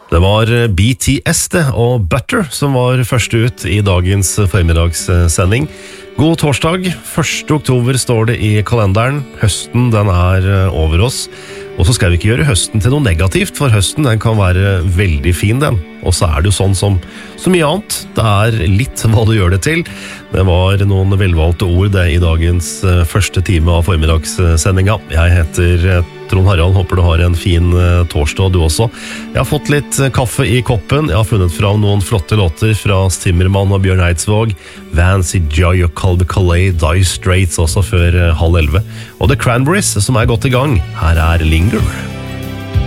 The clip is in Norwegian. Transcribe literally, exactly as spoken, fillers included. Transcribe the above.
Det var B T S det, og Butter som var første ut i dagens formidagssending. God torsdag, første oktober står det i kalenderen. Høsten den er over oss. Og så skal vi ikke gjøre høsten til noe negativt, for høsten den kan være veldig fin den. Og så er det jo sånn som så mye annet. Det er litt hva du gjør det til. Det var noen velvalgte ord det i dagens første time av formiddagssendinga. Jeg heter Trond Harald, håper du har en fin torsdag du også. Jeg har fått litt kaffe i koppen. Jeg har funnet fram noen flotte låter fra Stimmermann og Bjørn Eidsvåg. Vance, Joy og Calvin Calais, Dire Straits også før halv elve. Og The Cranberries som er godt i gang. Her er Linger.